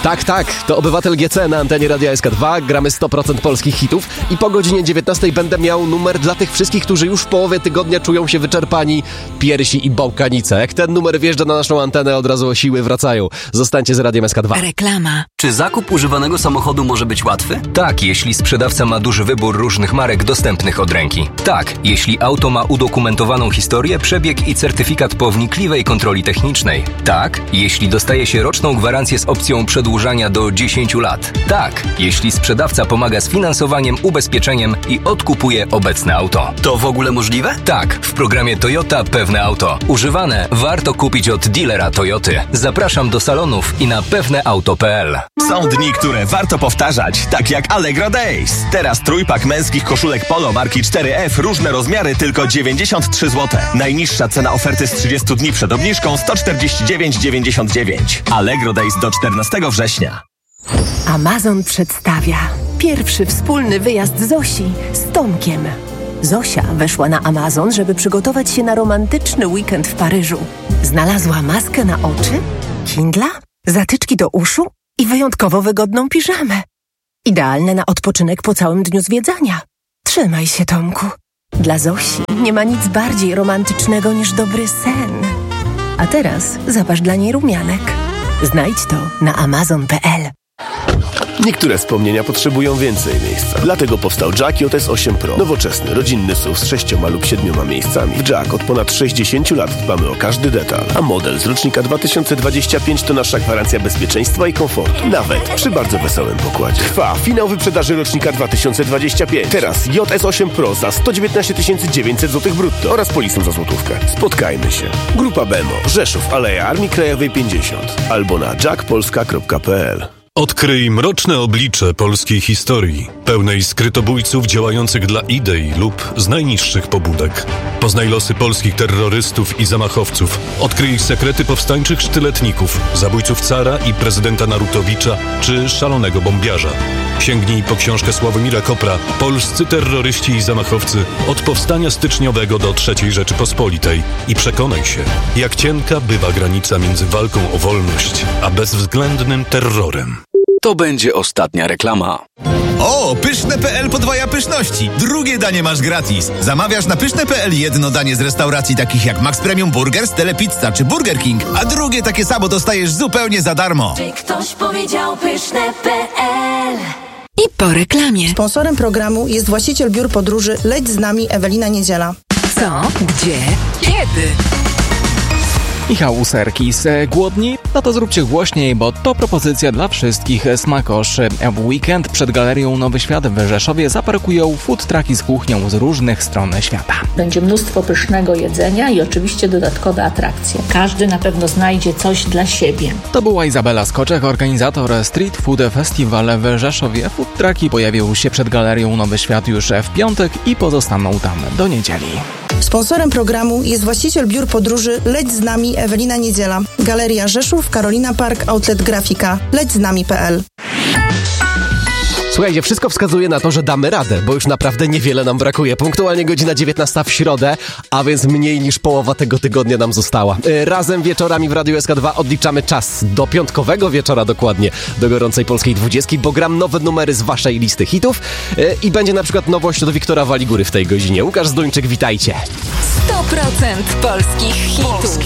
Tak, to Obywatel GC na antenie Radia SK2. Gramy 100% polskich hitów i po godzinie 19 będę miał numer dla tych wszystkich, którzy już w połowie tygodnia czują się wyczerpani, piersi i bałkanice. Jak ten numer wjeżdża na naszą antenę, od razu siły wracają. Zostańcie z Radiem SK2. Reklama. Czy zakup używanego samochodu może być łatwy? Tak, jeśli sprzedawca ma duży wybór różnych marek dostępnych od ręki. Tak, jeśli auto ma udokumentowaną historię, przebieg i certyfikat po wnikliwej kontroli technicznej. Tak, jeśli dostaje się roczną gwarancję z opcją przedłużania do 10 lat. Tak, jeśli sprzedawca pomaga z finansowaniem, ubezpieczeniem i odkupuje obecne auto. To w ogóle możliwe? Tak, w programie Toyota Pewne Auto. Używane warto kupić od dealera Toyoty. Zapraszam do salonów i na pewneauto.pl. Są dni, które warto powtarzać, tak jak Allegro Days. Teraz trójpak męskich koszulek Polo marki 4F, różne rozmiary, tylko 93 zł. Najniższa cena oferty z 30 dni przed obniżką 149,99. Allegro Days do 14 września. Amazon przedstawia pierwszy wspólny wyjazd Zosi z Tomkiem. Zosia weszła na Amazon, żeby przygotować się na romantyczny weekend w Paryżu. Znalazła maskę na oczy, Kindla, zatyczki do uszu i wyjątkowo wygodną piżamę. Idealne na odpoczynek po całym dniu zwiedzania. Trzymaj się, Tomku. Dla Zosi nie ma nic bardziej romantycznego niż dobry sen. A teraz zapasz dla niej rumianek. Znajdź to na amazon.pl. Niektóre wspomnienia potrzebują więcej miejsca. Dlatego powstał Jack JS 8 Pro. Nowoczesny, rodzinny SUV z 6 lub 7 miejscami. W Jack od ponad 60 lat dbamy o każdy detal. A model z rocznika 2025 to nasza gwarancja bezpieczeństwa i komfortu. Nawet przy bardzo wesołym pokładzie. Trwa finał wyprzedaży rocznika 2025. Teraz JS 8 Pro za 119 900 zł brutto oraz polisą za złotówkę. Spotkajmy się. Grupa Bemo, Rzeszów, Aleja Armii Krajowej 50 albo na jackpolska.pl. Odkryj mroczne oblicze polskiej historii, pełnej skrytobójców działających dla idei lub z najniższych pobudek. Poznaj losy polskich terrorystów i zamachowców. Odkryj ich sekrety powstańczych sztyletników, zabójców cara i prezydenta Narutowicza czy szalonego bombiarza. Sięgnij po książkę Sławomira Kopra „Polscy terroryści i zamachowcy od powstania styczniowego do III Rzeczypospolitej” i przekonaj się, jak cienka bywa granica między walką o wolność a bezwzględnym terrorem. To będzie ostatnia reklama. O, pyszne.pl podwaja pyszności. Drugie danie masz gratis. Zamawiasz na pyszne.pl jedno danie z restauracji takich jak Max Premium Burgers, Telepizza czy Burger King, a drugie takie samo dostajesz zupełnie za darmo. Czy ktoś powiedział pyszne.pl? I po reklamie. Sponsorem programu jest właściciel biur podróży Leć z nami Ewelina Niedziela. Co? Gdzie? Kiedy? Michał Userkis. Głodni? No to zróbcie głośniej, bo to propozycja dla wszystkich smakoszy. W weekend przed Galerią Nowy Świat w Rzeszowie zaparkują food trucki z kuchnią z różnych stron świata. Będzie mnóstwo pysznego jedzenia i oczywiście dodatkowe atrakcje. Każdy na pewno znajdzie coś dla siebie. To była Izabela Skoczek, organizator Street Food Festival w Rzeszowie. Food trucki pojawią się przed Galerią Nowy Świat już w piątek i pozostaną tam do niedzieli. Sponsorem programu jest właściciel biur podróży Leć z nami Ewelina Niedziela. Galeria Rzeszów, Carolina Park, Outlet Grafika. lećznami.pl. Słuchajcie, wszystko wskazuje na to, że damy radę, bo już naprawdę niewiele nam brakuje. Punktualnie godzina 19 w środę, a więc mniej niż połowa tego tygodnia nam została. Razem wieczorami w Radiu SK2 odliczamy czas do piątkowego wieczora dokładnie, do gorącej polskiej 20, bo gram nowe numery z waszej listy hitów i będzie na przykład nowość od Wiktora Waligury w tej godzinie. Łukasz Zduńczyk, witajcie. 100% polskich hitów.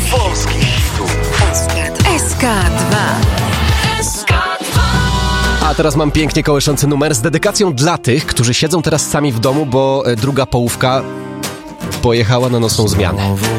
SK2. A teraz mam pięknie kołyszący numer z dedykacją dla tych, którzy siedzą teraz sami w domu, bo druga połówka pojechała na nocną zmianę.